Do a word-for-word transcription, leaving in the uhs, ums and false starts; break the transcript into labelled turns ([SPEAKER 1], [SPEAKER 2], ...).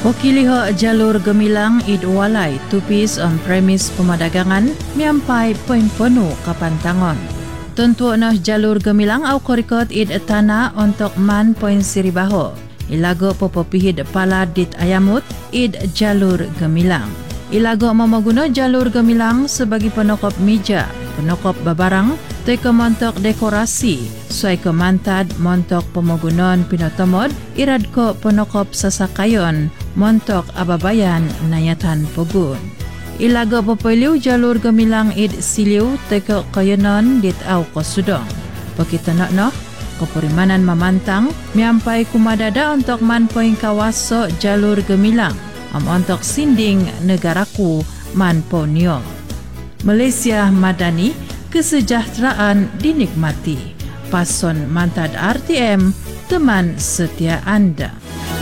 [SPEAKER 1] Pokiliho jalur gemilang id walai tupis on premis pemadagangan miampai poin penuh kapantangon. Tentu nah jalur gemilang au korikot id tanah untuk man poin siribaho. Ilago popopihid pala dit ayamut id jalur gemilang. Ilago memaguna jalur gemilang sebagai penokop meja, penokop babarang, teka montok dekorasi, suai ke mantad montok pemagunan pinotomod, irad ko penokop sasakayon, montok ababayan nayatan pogun. Ilago popeliu jalur gemilang id siliu teka kayonon dit au kosudong. Pakita nak noh, keperimanan memantang, miampai kumadada untuk manpoing kawaso jalur gemilang, am untuk sinding negaraku manponyo. Malaysia Madani, kesejahteraan dinikmati. Pason mantad R T M, teman setia anda.